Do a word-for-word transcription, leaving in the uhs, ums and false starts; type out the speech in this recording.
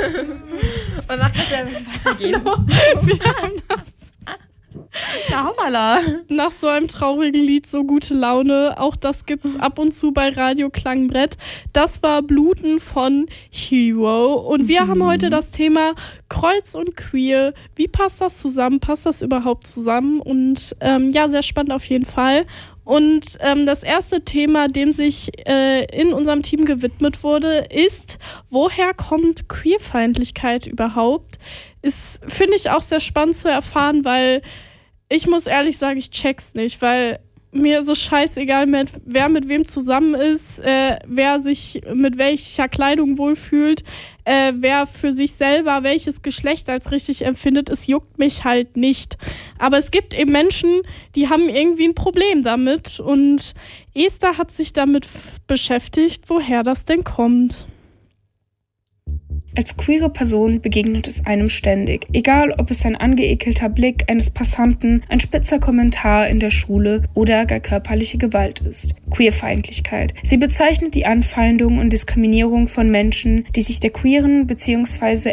Und nachher werden wir weitergehen. Genau. Wir haben das. Na, hoppala. Nach so einem traurigen Lied so gute Laune. Auch das gibt's ab und zu bei Radio Klangbrett. Das war Bluten von Hero. Und wir mhm. haben heute das Thema Kreuz und Queer. Wie passt das zusammen? Passt das überhaupt zusammen? Und ähm, ja, sehr spannend auf jeden Fall. Und ähm, das erste Thema, dem sich äh, in unserem Team gewidmet wurde, ist, woher kommt Queerfeindlichkeit überhaupt? Ist, finde ich, auch sehr spannend zu erfahren, weil ich muss ehrlich sagen, ich check's nicht, weil mir so scheißegal, mit, wer mit wem zusammen ist, äh, wer sich mit welcher Kleidung wohlfühlt, äh, wer für sich selber welches Geschlecht als richtig empfindet, es juckt mich halt nicht. Aber es gibt eben Menschen, die haben irgendwie ein Problem damit und Esther hat sich damit f- beschäftigt, woher das denn kommt. Als queere Person begegnet es einem ständig, egal ob es ein angeekelter Blick eines Passanten, ein spitzer Kommentar in der Schule oder gar körperliche Gewalt ist. Queerfeindlichkeit. Sie bezeichnet die Anfeindung und Diskriminierung von Menschen, die sich der queeren bzw.